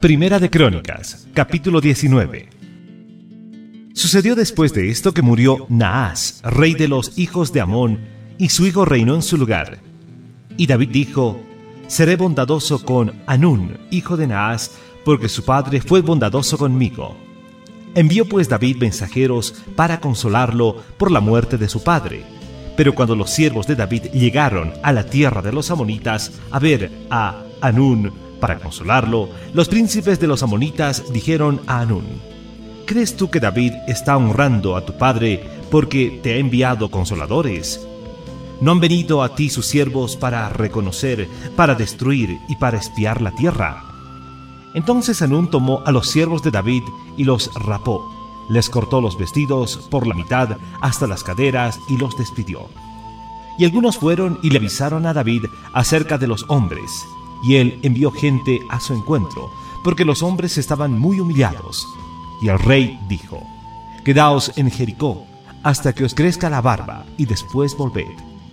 Primera de Crónicas, capítulo 19. Sucedió después de esto que murió Naas, rey de los hijos de Amón, y su hijo reinó en su lugar. Y David dijo: seré bondadoso con Hanún, hijo de Naas, porque su padre fue bondadoso conmigo. Envió pues David mensajeros para consolarlo por la muerte de su padre. Pero cuando los siervos de David llegaron a la tierra de los amonitas a ver a Hanún para consolarlo, los príncipes de los amonitas dijeron a Hanún: ¿crees tú que David está honrando a tu padre porque te ha enviado consoladores? ¿No han venido a ti sus siervos para reconocer, para destruir y para espiar la tierra? Entonces Hanún tomó a los siervos de David y los rapó. Les cortó los vestidos por la mitad hasta las caderas y los despidió. Y algunos fueron y le avisaron a David acerca de los hombres, y él envió gente a su encuentro, porque los hombres estaban muy humillados. Y el rey dijo: quedaos en Jericó hasta que os crezca la barba, y después volved.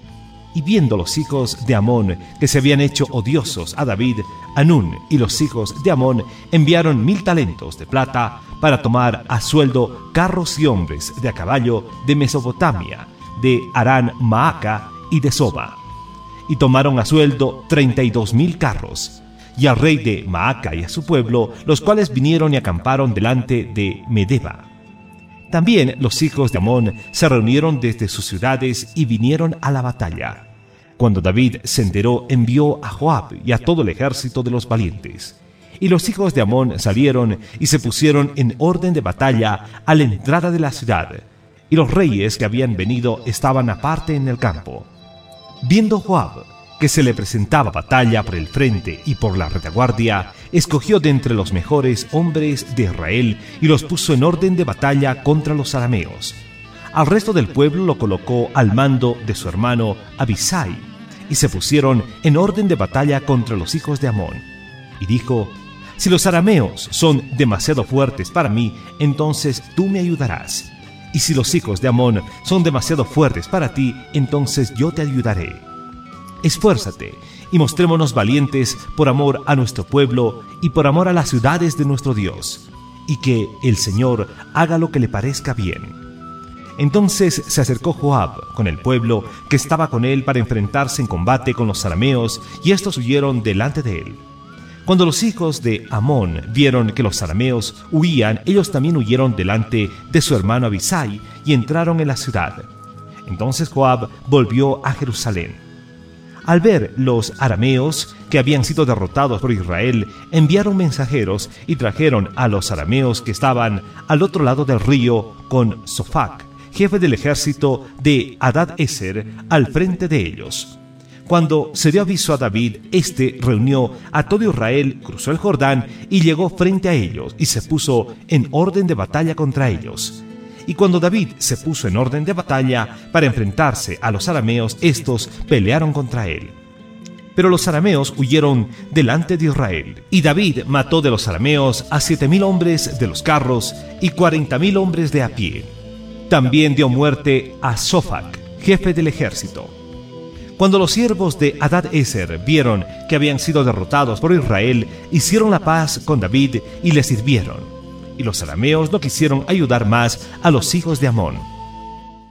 Y viendo los hijos de Amón que se habían hecho odiosos a David, Hanún y los hijos de Amón enviaron 1000 talentos de plata para tomar a sueldo carros y hombres de a caballo de Mesopotamia, de Harán Maaca y de Soba. Y tomaron a sueldo 32,000 carros. Y al rey de Maaca y a su pueblo, los cuales vinieron y acamparon delante de Medeba. También los hijos de Amón se reunieron desde sus ciudades y vinieron a la batalla. Cuando David se enteró, envió a Joab y a todo el ejército de los valientes. Y los hijos de Amón salieron y se pusieron en orden de batalla a la entrada de la ciudad. Y los reyes que habían venido estaban aparte en el campo. Viendo Joab que se le presentaba batalla por el frente y por la retaguardia, escogió de entre los mejores hombres de Israel y los puso en orden de batalla contra los arameos. Al resto del pueblo lo colocó al mando de su hermano Abisai, y se pusieron en orden de batalla contra los hijos de Amón. Y dijo: si los arameos son demasiado fuertes para mí, entonces tú me ayudarás. Y si los hijos de Amón son demasiado fuertes para ti, entonces yo te ayudaré. Esfuérzate y mostrémonos valientes por amor a nuestro pueblo y por amor a las ciudades de nuestro Dios, y que el Señor haga lo que le parezca bien. Entonces se acercó Joab con el pueblo que estaba con él para enfrentarse en combate con los arameos, y estos huyeron delante de él. Cuando los hijos de Amón vieron que los arameos huían, ellos también huyeron delante de su hermano Abisai y entraron en la ciudad. Entonces Joab volvió a Jerusalén. Al ver los arameos que habían sido derrotados por Israel, enviaron mensajeros y trajeron a los arameos que estaban al otro lado del río con Sofac, jefe del ejército de Hadad-Ezer, al frente de ellos. Cuando se dio aviso a David, éste reunió a todo Israel, cruzó el Jordán y llegó frente a ellos y se puso en orden de batalla contra ellos. Y cuando David se puso en orden de batalla para enfrentarse a los arameos, estos pelearon contra él. Pero los arameos huyeron delante de Israel, y David mató de los arameos a 7,000 hombres de los carros y 40,000 hombres de a pie. También dio muerte a Sofac, jefe del ejército. Cuando los siervos de Hadad-Ezer vieron que habían sido derrotados por Israel, hicieron la paz con David y le sirvieron. Y los arameos no quisieron ayudar más a los hijos de Amón.